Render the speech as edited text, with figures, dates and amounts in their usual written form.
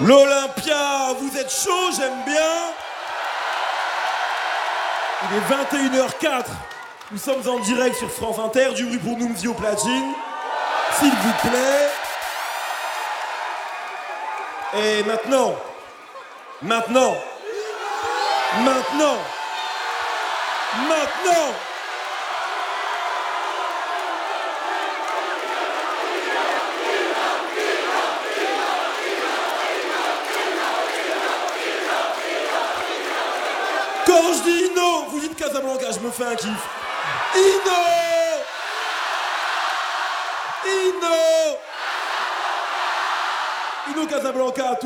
L'Olympia, vous êtes chaud, j'aime bien. Il est 21h04. Nous sommes en direct sur France Inter, du bruit pour Numzi au platine. S'il vous plaît. Et maintenant. Quand je dis Inno, vous dites Casablanca, je me fais un kiff. Inno Casablanca.